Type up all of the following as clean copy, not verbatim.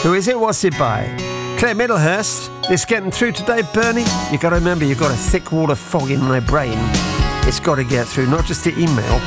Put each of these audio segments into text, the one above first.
Who is it? What's it by? Claire Middlehurst. This getting through today, Bernie? You got to remember, you've got a thick wall of fog in my brain. It's got to get through, not just the email.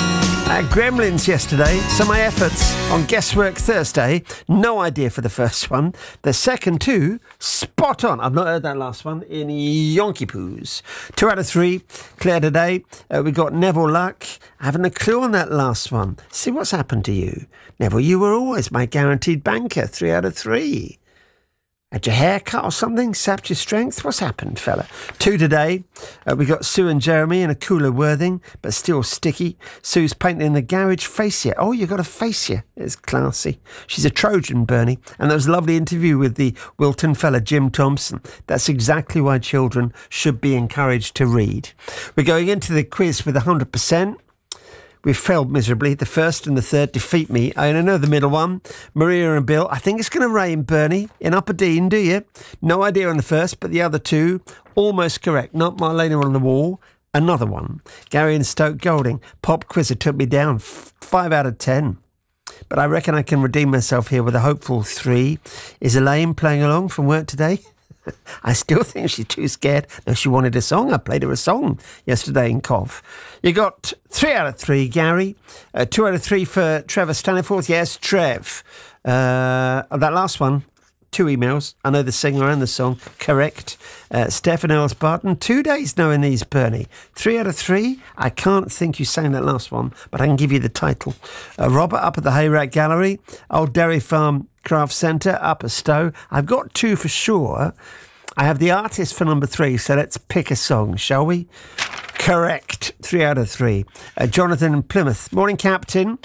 Gremlins yesterday, so my efforts on Guesswork Thursday, no idea for the first one. The second two, spot on. I've not heard that last one in Yonky Poos. 2 out of 3, Claire today. We got Neville Luck. I haven't a clue on that last one. See what's happened to you. Neville, you were always my guaranteed banker. 3 out of 3. Had your hair cut or something? Sapped your strength? What's happened, fella? 2 today. We got Sue and Jeremy in a cooler Worthing, but still sticky. Sue's painting the garage fascia. Oh, you got a fascia. It's classy. She's a Trojan, Bernie. And there was a lovely interview with the Wilton fella, Jim Thompson. That's exactly why children should be encouraged to read. We're going into the quiz with 100%. We've failed miserably. The first and the third defeat me. I know the middle one. Maria and Bill. I think it's going to rain, Bernie, in Upper Dean, do you? No idea on the first, but the other two, almost correct. Not Marlena on the wall. Another one. Gary and Stoke Golding. Pop Quizzer took me down. 5 out of 10. But I reckon I can redeem myself here with a hopeful 3. Is Elaine playing along from work today? I still think she's too scared. No, she wanted a song. I played her a song yesterday in Cov. You got 3 out of 3, Gary. 2 out of 3 for Trevor Staniforth. Yes, Trev. That last one, 2 emails. I know the singer and the song. Correct. Stefan Ellis Barton. 2 days knowing these, Bernie. 3 out of 3. I can't think you sang that last one, but I can give you the title. Robert up at the Hayrack Gallery. Old Dairy Farm Craft Centre, Upper Stowe. I've got 2 for sure. I have the artist for number 3, so let's pick a song, shall we? Correct. 3 out of 3. Jonathan in Plymouth. Morning, Captain.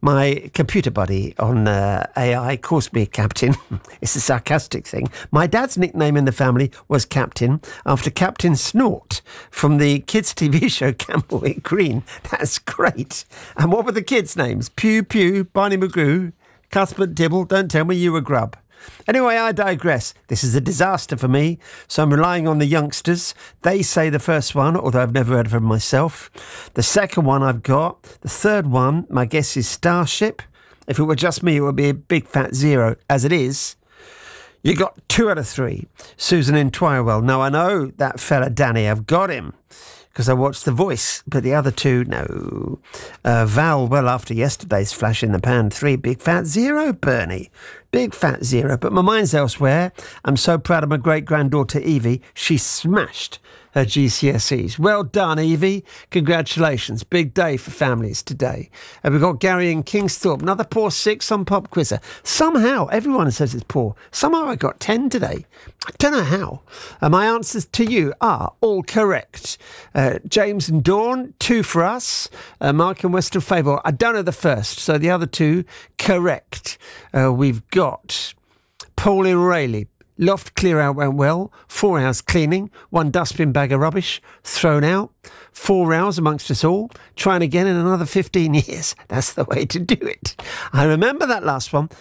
My computer buddy on AI calls me Captain. It's a sarcastic thing. My dad's nickname in the family was Captain after Captain Snort from the kids' TV show Campbellwick Green. That's great. And what were the kids' names? Pew Pew, Barney McGrew, Cuthbert Dibble. Don't tell me you were Grub. Anyway, I digress. This is a disaster for me, so I'm relying on the youngsters. They say the first one, although I've never heard of it myself. The second one I've got. The third one, my guess is Starship. If it were just me, it would be a big fat 0. As it is, you got 2 out of 3. Susan in Twirewell. Now, I know that fella Danny. I've got him because I watched The Voice, but the other 2, no. Val, well, after yesterday's flash in the pan, 3, big fat 0, Bernie. Big fat 0, but my mind's elsewhere. I'm so proud of my great-granddaughter Evie. She smashed her GCSEs. Well done, Evie. Congratulations. Big day for families today. And we've got Gary in Kingsthorpe. Another poor 6 on Pop Quizzer. Somehow, everyone says it's poor. Somehow I got 10 today. I don't know how. My answers to you are all correct. James and Dawn, 2 for us. Mark in Western Fable. I don't know the first, so the other 2 correct. We've got Paul in Rayleigh. Loft clear out went well. 4 hours cleaning. 1 dustbin bag of rubbish thrown out. 4 rows amongst us all. Trying again in another 15 years. That's the way to do it. I remember that last one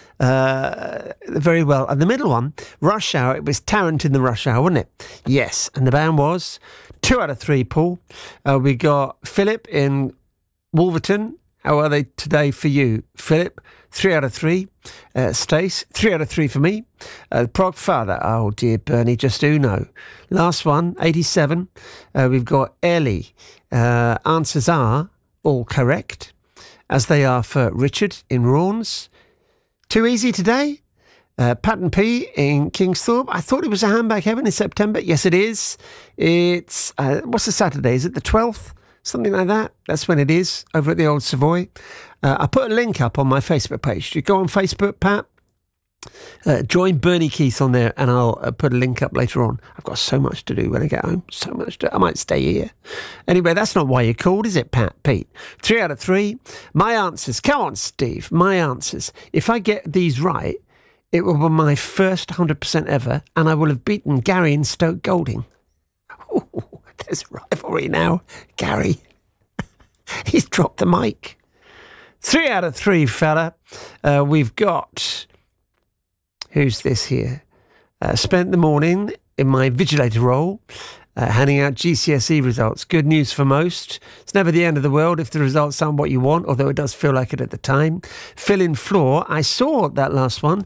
very well. And the middle one, Rush Hour. It was Tarrant in the Rush Hour, wasn't it? Yes. And the band was 2 out of 3, Paul. We got Philip in Wolverton. How are they today for you, Philip? 3 out of 3. Stace, 3 out of 3 for me. Prog Father, oh dear, Bernie, just Uno. Last one, 87. We've got Ellie. Answers are all correct, as they are for Richard in Raunds. Too easy today? Patton P in Kingsthorpe. I thought it was a handbag heaven in September. Yes, it is. It's, what's the Saturday? Is it the 12th? Something like that. That's when it is, over at the Old Savoy. I put a link up on my Facebook page. You go on Facebook, Pat. Join Bernie Keith on there, and I'll put a link up later on. I've got so much to do when I get home. So much to do. I might stay here. Anyway, that's not why you're called, is it, Pat? Pete. 3 out of 3. My answers. Come on, Steve. My answers. If I get these right, it will be my first 100% ever, and I will have beaten Gary in Stoke Golding. Ooh. There's rivalry now, Gary. He's dropped the mic. 3 out of 3, fella. We've got... Who's this here? Spent the morning in my vigilator role, handing out GCSE results. Good news for most. It's never the end of the world if the results aren't what you want, although it does feel like it at the time. Fill in floor. I saw that last one.